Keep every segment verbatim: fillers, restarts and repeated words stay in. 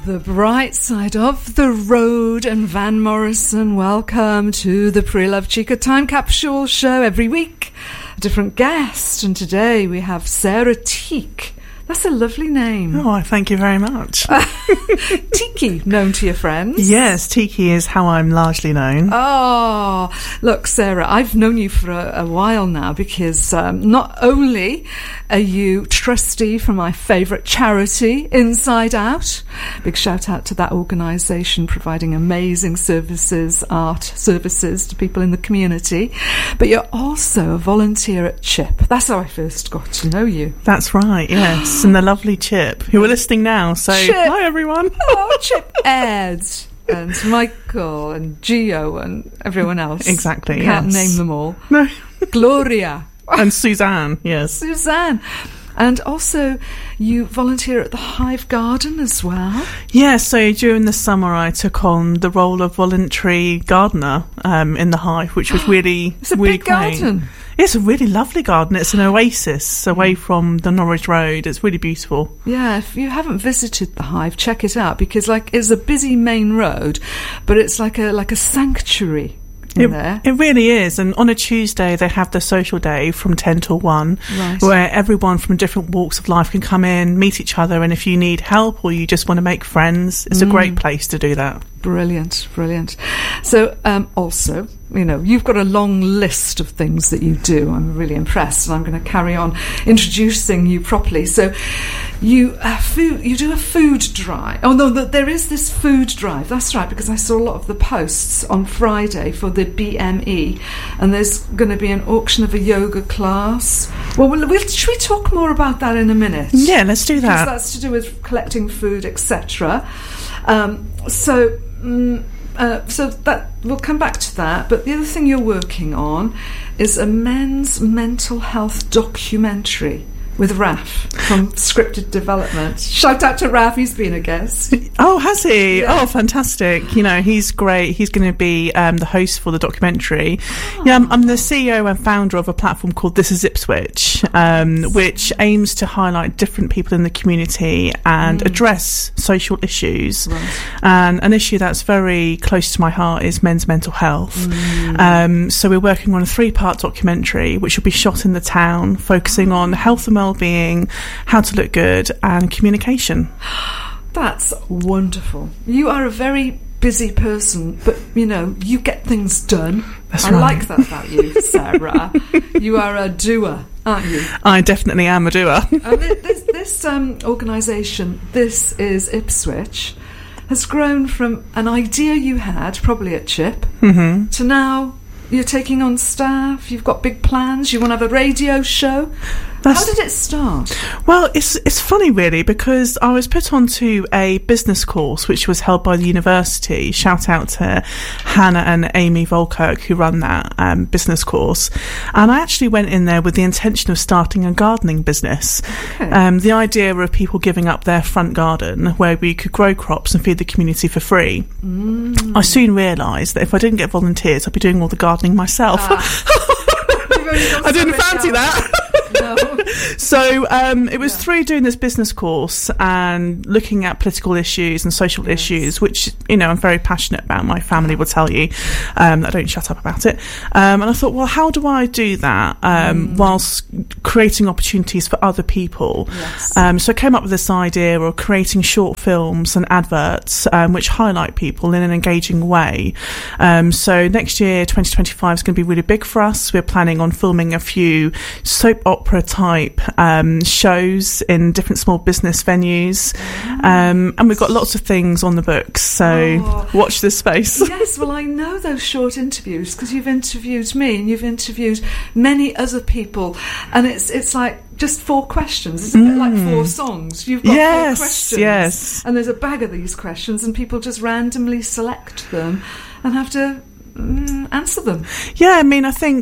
The bright side of the road, and Van Morrison. Welcome to the Pre-Love Chica Time Capsule show. Every week, a different guest, and today we have Sarah Teak. That's a lovely name. Oh, thank you very much. Tiki, known to your friends? Yes, Tiki is how I'm largely known. Oh, look, Sarah, I've known you for a, a while now because um, not only are you trustee for my favourite charity, Inside Out, big shout out to that organisation providing amazing services, art services to people in the community, but you're also a volunteer at CHIP. That's how I first got to know you. That's right, yes. And the lovely Chip, who are listening now. So, Chip. Hi, everyone. Oh, Chip, Ed, and Michael, and Gio, and everyone else. Exactly, Can't yes. name them all. No. Gloria. And Suzanne, yes. Suzanne. And also, you volunteer at the Hive Garden as well. Yeah, so during the summer I took on the role of voluntary gardener um, in the Hive, which was really, it's a really big great. garden. It's a really lovely garden. It's an oasis away from the Norwich Road. It's really beautiful. Yeah, if you haven't visited the Hive, check it out, because like it's a busy main road, but it's like a like a sanctuary. It, there. it really is. And on a Tuesday they have the social day from ten till one, right, where everyone from different walks of life can come in, meet each other, and if you need help or you just want to make friends, it's mm. a great place to do that. Brilliant, brilliant. So um, also, you know, you've got a long list of things that you do. I'm really impressed, and I'm going to carry on introducing you properly. So you uh, food, you do a food drive. Oh no, there is this food drive. That's right, because I saw a lot of the posts on Friday for the B M E, and there's going to be an auction of a yoga class. Well, we'll, we'll should we talk more about that in a minute? Yeah, let's do that. Because that's to do with collecting food, et cetera. Um, so. Mm, uh, so that we'll come back to that, but the other thing you're working on is a men's mental health documentary with Raf from Scripted Development. Shout out to Raf, he's been a guest. Oh, has he? Yeah. Oh, fantastic. You know, he's great. He's going to be um, the host for the documentary. Oh. Yeah, I'm, I'm the C E O and founder of a platform called This Is Ipswich, um, which aims to highlight different people in the community and mm. address social issues. Right. And an issue that's very close to my heart is men's mental health. Mm. Um, so we're working on a three-part documentary, which will be shot in the town, focusing on health and well well-being, how to look good, and communication. That's wonderful. You are a very busy person, but you know, you get things done. That's I right. like that about you, Sarah. You are a doer, aren't you? I definitely am a doer. And this this um, organisation, This Is Ipswich, has grown from an idea you had, probably at CHIP, mm-hmm. to now you're taking on staff, you've got big plans, you want to have a radio show. That's, How did it start? Well, it's it's funny really, because I was put onto a business course which was held by the university. Shout out to Hannah and Amy Volkirk who run that um, business course. And I actually went in there with the intention of starting a gardening business. Okay. Um, the idea of people giving up their front garden where we could grow crops and feed the community for free. Mm. I soon realised that if I didn't get volunteers, I'd be doing all the gardening myself. Ah. I didn't fancy that. No. So um, it was yeah. through doing this business course and looking at political issues and social yes. issues, which, you know, I'm very passionate about. My family will tell you um, that I don't shut up about it. Um, and I thought, well, how do I do that um, mm. whilst creating opportunities for other people? Yes. Um, so I came up with this idea of creating short films and adverts um, which highlight people in an engaging way. Um, so next year, twenty twenty-five, is going to be really big for us. We're planning on filming a few soap opera type um, shows in different small business venues, mm. um, and we've got lots of things on the books, so oh. watch this space. Yes, well, I know those short interviews because you've interviewed me and you've interviewed many other people, and it's it's like just four questions. It's a mm. bit like four songs. You've got yes, four questions, yes, and there's a bag of these questions, and people just randomly select them and have to mm, answer them. Yeah, I mean, I think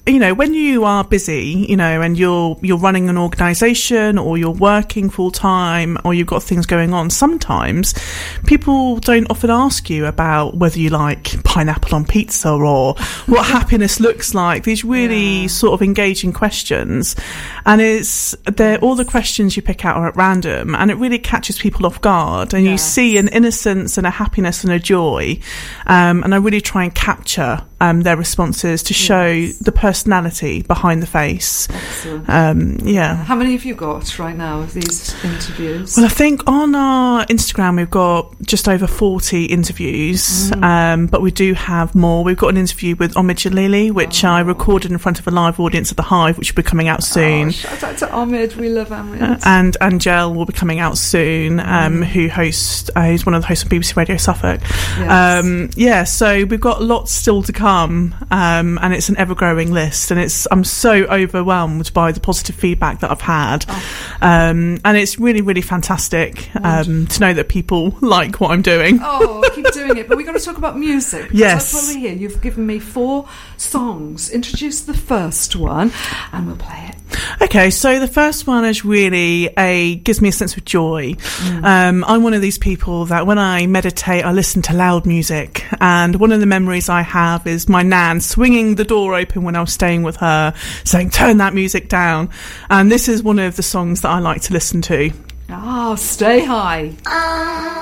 you know, when you are busy, you know, and you're you're running an organisation or you're working full time or you've got things going on, sometimes people don't often ask you about whether you like pineapple on pizza or what happiness looks like. These really yeah. sort of engaging questions, and it's they're all the questions you pick out are at random, and it really catches people off guard, and yes. you see an innocence and a happiness and a joy, um, and I really try and capture um, their responses to show yes. the personality behind the face. Um, yeah. How many have you got right now of these interviews? Well, I think on our Instagram we've got just over forty interviews, mm. um, but we do have more. We've got an interview with Omid Jalili, which oh. I recorded in front of a live audience at the Hive, which will be coming out soon. Oh, shout out to Omid, we love Omid. Uh, and Angel will be coming out soon, um, mm. who hosts, uh, who's one of the hosts of B B C Radio Suffolk. Yes. Um, yeah, so we've got lots still to come, um, and it's an ever-growing list, and it's I'm so overwhelmed by the positive feedback that I've had, oh. um, and it's really, really fantastic um, to know that people like what I'm doing. Oh, keep doing it, but we've got to talk about music. Yes. That's why we're here. You've given me four songs. Introduce the first one, and we'll play it. Okay, so the first one is really a gives me a sense of joy. Mm. Um, I'm one of these people that when I meditate, I listen to loud music, and one of the memories I have is my nan swinging the door open when I was staying with her, saying, "Turn that music down." And this is one of the songs that I like to listen to. Oh, Stay High. Uh.